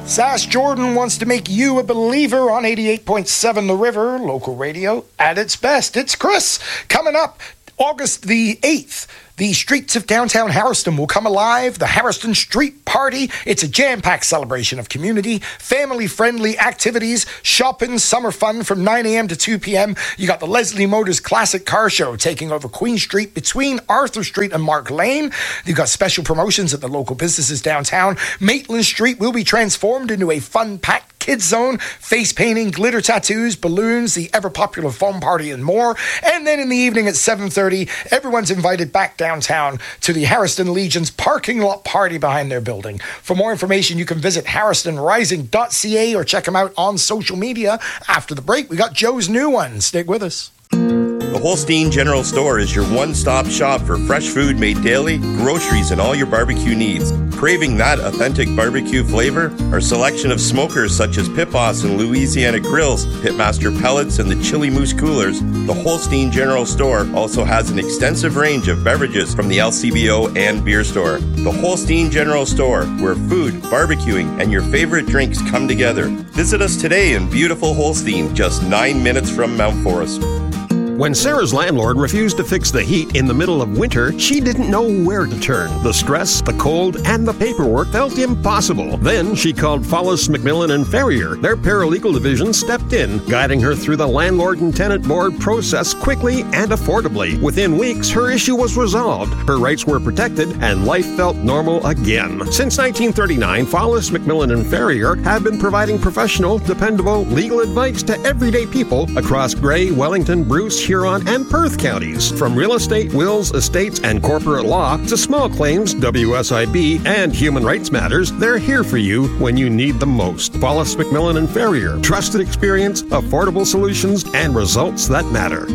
Sash Jordan wants to make you a believer on 88.7 The River, local radio at its best. It's Chris. Coming up August the 8th, the streets of downtown Harriston will come alive. The Harriston Street Party. It's a jam-packed celebration of community, family-friendly activities, shopping, summer fun from 9 a.m. to 2 p.m. You got the Leslie Motors Classic Car Show taking over Queen Street between Arthur Street and Mark Lane. You got special promotions at the local businesses downtown. Maitland Street will be transformed into a fun-packed kids zone, face painting, glitter tattoos, balloons, the ever-popular foam party, and more. And then in the evening at 7:30, everyone's invited back downtown to the Harriston Legion's parking lot party behind their building. For more information, you can visit harristonrising.ca or check them out on social media. After the break, we got Joe's new one. Stick with us. The Holstein General Store is your one-stop shop for fresh food made daily, groceries, and all your barbecue needs. Craving that authentic barbecue flavor? Our selection of smokers such as Pit Boss and Louisiana Grills, Pitmaster Pellets, and the Chili Moose Coolers, the Holstein General Store also has an extensive range of beverages from the LCBO and beer store. The Holstein General Store, where food, barbecuing, and your favorite drinks come together. Visit us today in beautiful Holstein, just 9 minutes from Mount Forest. When Sarah's landlord refused to fix the heat in the middle of winter, she didn't know where to turn. The stress, the cold, and the paperwork felt impossible. Then she called Follis, McMillan & Ferrier. Their paralegal division stepped in, guiding her through the landlord and tenant board process quickly and affordably. Within weeks, her issue was resolved, her rights were protected, and life felt normal again. Since 1939, Follis, McMillan & Ferrier have been providing professional, dependable legal advice to everyday people across Grey, Wellington, Bruce, Huron, and Perth counties. From real estate, wills, estates, and corporate law to small claims, WSIB, and human rights matters, they're here for you when you need them most. Follis, McMillan & Ferrier. Trusted experience, affordable solutions, and results that matter.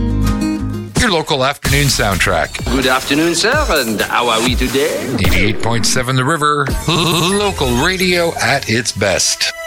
Your local afternoon soundtrack. Good afternoon, sir, and how are we today? 88.7 The River, local radio at its best.